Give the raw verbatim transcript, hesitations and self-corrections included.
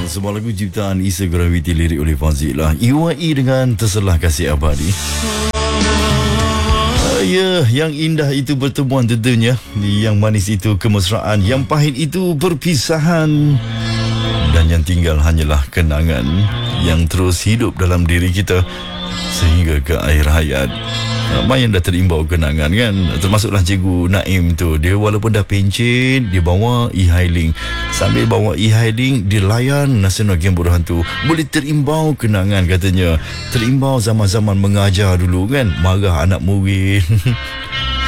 sebuah lagu ciptaan Isa Gravity, lirik oleh Fazilah E Y E dengan Terselah Kasih Abadi. Uh, ya, yang indah itu pertemuan tentunya, yang manis itu kemesraan, yang pahit itu perpisahan, dan yang tinggal hanyalah kenangan yang terus hidup dalam diri kita sehingga ke akhir hayat. Ramai yang dah terimbau kenangan kan, termasuklah Cikgu Naim tu. Dia walaupun dah pencen, dia bawa e-hailing. Sambil bawa e-hailing, dia layan Nasional Game Bodoh Hantu. Boleh terimbau kenangan katanya. Terimbau zaman-zaman mengajar dulu kan, marah anak murid.